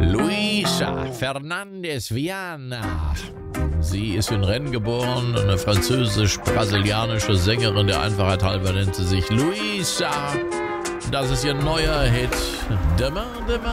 Luisa Fernandez Viana. Sie ist in Rennes geboren, eine französisch-brasilianische Sängerin, der Einfachheit halber nennt sie sich Luisa. Das ist ihr neuer Hit. Demain, demain.